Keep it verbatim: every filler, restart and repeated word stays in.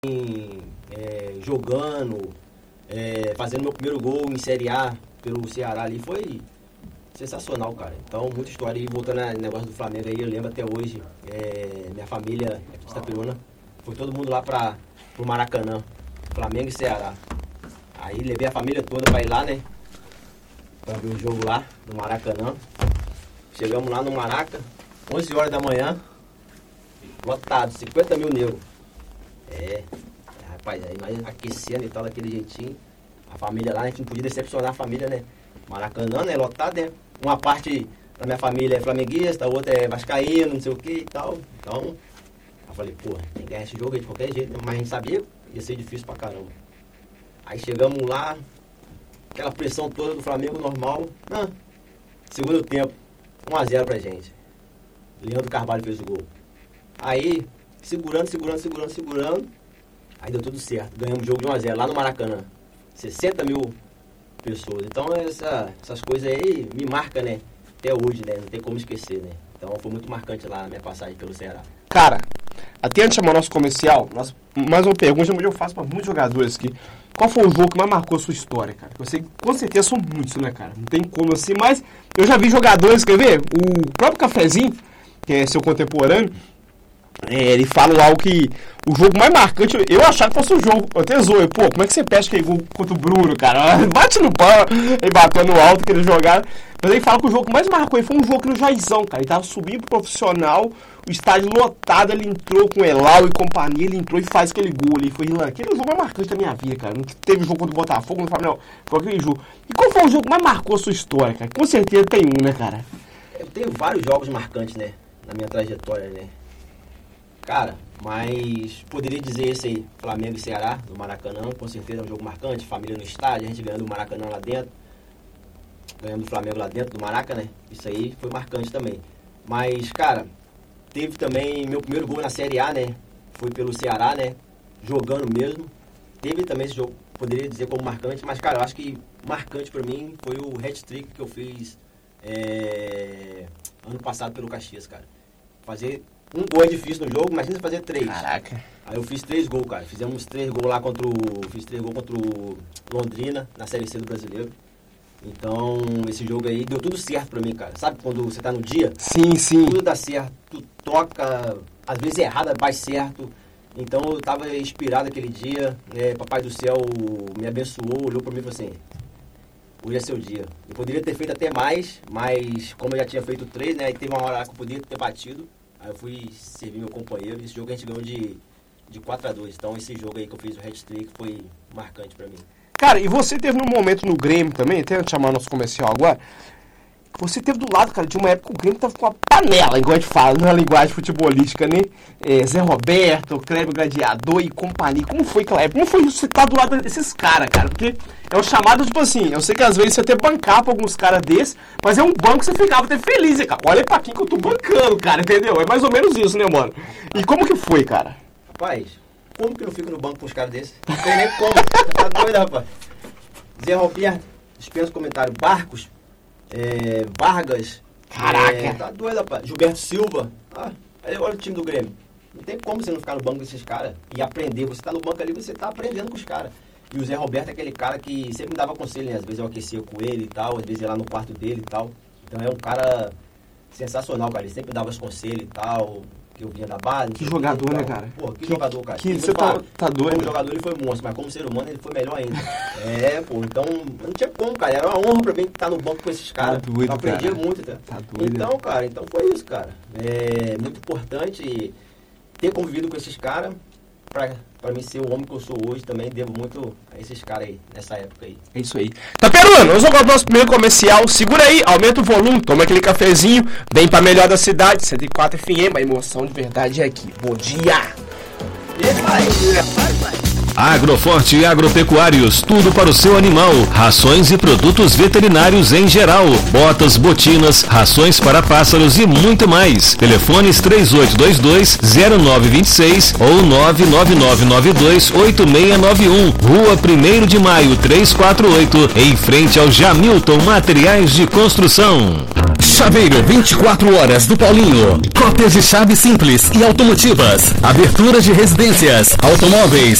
é, jogando, é, fazendo meu primeiro gol em Série A pelo Ceará ali, foi sensacional, cara. Então, muita história. E voltando ao negócio do Flamengo aí, eu lembro até hoje, é, minha família aqui de Itaperuna, foi todo mundo lá para pro Maracanã, Flamengo e Ceará. Aí levei a família toda pra ir lá, né? Pra ver o jogo lá no Maracanã. Chegamos lá no Maraca, onze horas da manhã, lotado, cinquenta mil negros. É, rapaz, aí nós aquecendo e tal, daquele jeitinho. A família lá, a gente não podia decepcionar a família, né? Maracanã, né? Lotado, né? Uma parte da minha família é flamenguista, a outra é vascaíno, não sei o que e tal. Então, eu falei, pô, tem que ganhar esse jogo aí de qualquer jeito, mas a gente sabia que ia ser difícil pra caramba. Aí chegamos lá, aquela pressão toda do Flamengo normal. Ah, segundo tempo, um a zero pra gente. Leandro Carvalho fez o gol. Aí, segurando, segurando, segurando, segurando. Aí deu tudo certo. Ganhamos o jogo de um a zero lá no Maracanã. sessenta mil pessoas. Então, essa, essas coisas aí me marcam, né? Até hoje, né? Não tem como esquecer, né? Então, foi muito marcante lá a minha passagem pelo Ceará. Cara, até antes de chamar o nosso comercial, nós, mais uma pergunta que eu faço para muitos jogadores aqui. Qual foi o jogo que mais marcou a sua história, cara? Eu sei que com certeza são muitos, né, cara? Não tem como assim, mas eu já vi jogadores, quer ver? O próprio Cafezinho, que é seu contemporâneo, é, ele fala algo que o jogo mais marcante, eu achava que fosse o jogo, eu até zoei, pô, como é que você pesca aí contra o Bruno, cara? Bate no pau, ele bateu no alto que eles jogaram. Mas ele fala que o jogo que mais marcou aí foi um jogo no Jaizão, cara. Ele tava subindo pro profissional, o estádio lotado, ele entrou com o Elal e companhia, ele entrou e faz aquele gol ali. Foi aquele jogo mais marcante da minha vida, cara. Não teve jogo contra o Botafogo, não foi, não. Foi aquele jogo. E qual foi o jogo que mais marcou a sua história, cara? Com certeza tem um, né, cara? Eu tenho vários jogos marcantes, né? Na minha trajetória, né? Cara, mas poderia dizer esse aí, Flamengo e Ceará, no Maracanã, com certeza é um jogo marcante, família no estádio, a gente ganhando o Maracanã lá dentro, ganhando o Flamengo lá dentro do Maracanã, né? Isso aí foi marcante também. Mas, cara, teve também meu primeiro gol na Série A, né? Foi pelo Ceará, né? Jogando mesmo. Teve também esse jogo, poderia dizer como marcante, mas, cara, eu acho que marcante pra mim foi o hat-trick que eu fiz é, ano passado pelo Caxias, cara. Fazer um gol é difícil no jogo, imagina você fazer três. Caraca. Aí eu fiz três gols, cara. Fizemos três gols lá contra o... Fiz três gols contra o Londrina, na Série C do Brasileiro. Então, esse jogo aí deu tudo certo pra mim, cara. Sabe quando você tá no dia? Sim, sim. Tudo dá certo, tu toca, às vezes é errado, vai certo. Então, eu tava inspirado aquele dia. Né? Papai do Céu me abençoou, olhou pra mim e falou assim, hoje é seu dia. Eu poderia ter feito até mais, mas como eu já tinha feito três, né? Aí teve uma hora lá que eu poderia ter batido. Aí eu fui servir meu companheiro. Esse jogo a gente ganhou de, de quatro a dois. Então, esse jogo aí que eu fiz o hat-trick foi marcante pra mim. Cara, e você teve um momento no Grêmio também, até chamar nosso comercial agora, você teve do lado, cara, de uma época que o Grêmio tava com uma panela, igual a gente fala, na linguagem futebolística, né? É, Zé Roberto, Cléber Gladiador e companhia. Como foi aquela época? Como foi você estar do lado desses caras, cara? Porque é um chamado, tipo assim, eu sei que às vezes você até bancar pra alguns caras desses, mas é um banco que você ficava até feliz, né, cara? Olha pra quem que eu tô bancando, cara, entendeu? É mais ou menos isso, né, mano? E como que foi, cara? Rapaz, como que eu fico no banco com uns caras desses? Não tem nem como. Tá doido, rapaz. Zé Roberto, dispensa comentário. Barcos, é, Vargas. Caraca. É, tá doido, rapaz. Gilberto Silva. Ah, aí olha o time do Grêmio. Não tem como você não ficar no banco desses caras e aprender. Você tá no banco ali, você tá aprendendo com os caras. E o Zé Roberto é aquele cara que sempre me dava conselho, né? Às vezes eu aquecia com ele e tal, às vezes ia lá no quarto dele e tal. Então é um cara sensacional, cara. Ele sempre dava os conselhos e tal. Que eu vinha da base. Que jogador, né, cara? Pô, que, que jogador, cara. Que você tá, tá doido. Como jogador ele foi monstro, mas como ser humano ele foi melhor ainda. É, pô, então não tinha como, cara. Era uma honra pra mim estar no banco com esses caras. Tá doido, eu aprendi cara. muito, tá? Tá doido. Então, cara, então foi isso, cara. É muito importante ter convivido com esses caras pra, pra mim ser o homem que eu sou hoje. Também devo muito a esses caras aí, nessa época aí. É isso aí. Taperuano, vamos agora pro nosso primeiro comercial. Segura aí, aumenta o volume, toma aquele cafezinho, vem pra melhor da cidade, cento e quatro F M, a emoção de verdade é aqui. Bom dia! Agroforte e Agropecuários, tudo para o seu animal, rações e produtos veterinários em geral, botas, botinas, rações para pássaros e muito mais. Telefones três oito dois dois, zero nove dois seis ou nove nove nove nove dois oito seis nove um, Rua primeiro de Maio trezentos e quarenta e oito, em frente ao Jamilton Materiais de Construção. Chaveiro, vinte e quatro horas do Paulinho. Cópias de chaves simples e automotivas. Abertura de residências, automóveis,